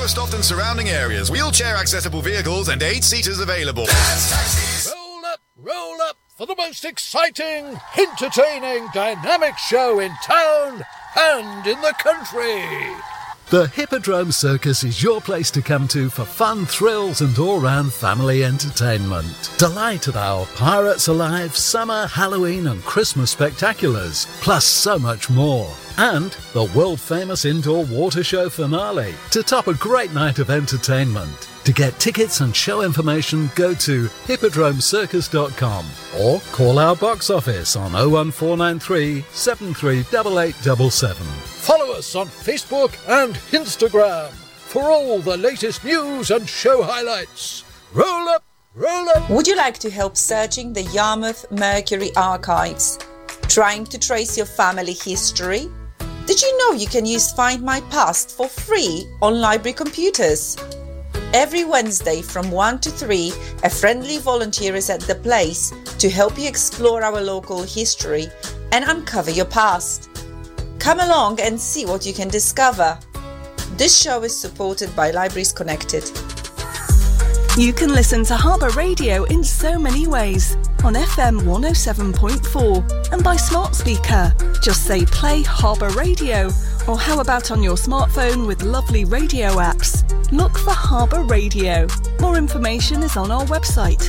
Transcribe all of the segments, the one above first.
Lowestoft and surrounding areas. Wheelchair accessible vehicles and 8-seaters available. Dad's Taxis. Roll up for the most exciting, entertaining, dynamic show in town and in the country. The Hippodrome Circus is your place to come to for fun, thrills and all-round family entertainment. Delight at our Pirates Alive, Summer, Halloween and Christmas spectaculars, plus so much more. And the world-famous indoor water show finale to top a great night of entertainment. To get tickets and show information, go to hippodromecircus.com or call our box office on 01493 738877. Follow us on Facebook and Instagram for all the latest news and show highlights. Roll up, roll up. Would you like to help searching the Yarmouth Mercury archives? Trying to trace your family history? Did you know you can use Find My Past for free on library computers? Every Wednesday from 1 to 3, a friendly volunteer is at the place to help you explore our local history and uncover your past. Come along and see what you can discover. This show is supported by Libraries Connected. You can listen to Harbour Radio in so many ways. On FM 107.4 and by smart speaker. Just say play Harbour Radio, or how about on your smartphone with lovely radio apps. Look for Harbour Radio. More information is on our website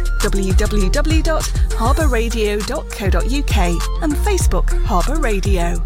www.harbourradio.co.uk and Facebook Harbour Radio.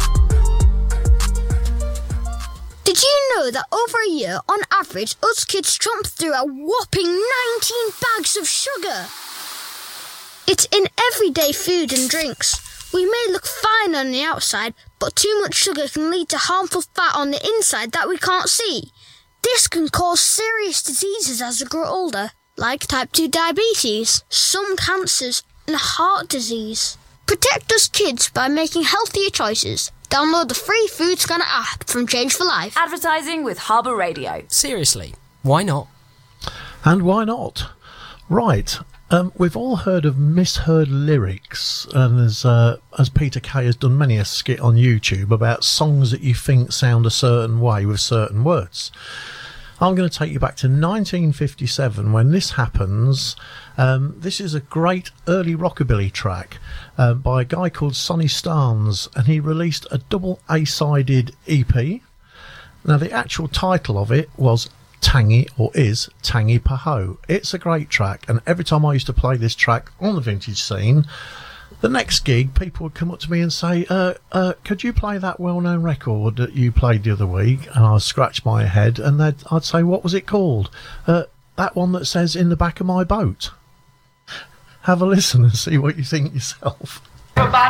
Did you know that over a year, on average, us kids tromp through a whopping 19 bags of sugar? It's in everyday food and drinks. We may look fine on the outside, but too much sugar can lead to harmful fat on the inside that we can't see. This can cause serious diseases as we grow older, like type 2 diabetes, some cancers, and heart disease. Protect us kids by making healthier choices. Download the free Food Scanner app from Change for Life. Advertising with Harbour Radio. Seriously, why not? And why not? Right. We've all heard of misheard lyrics, and as Peter Kay has done many a skit on YouTube about songs that you think sound a certain way with certain words. I'm going to take you back to 1957 when this happens. This is a great early rockabilly track by a guy called Sonny Starnes, and he released a double A-sided EP. Now, the actual title of it was Tangy, or is Tangy Paho. It's a great track, and every time I used to play this track on the vintage scene, the next gig people would come up to me and say, could you play that well-known record that you played the other week? And I'd scratch my head and I'd say, what was it called? That one that says In the Back of My Boat. Have a listen and see what you think yourself.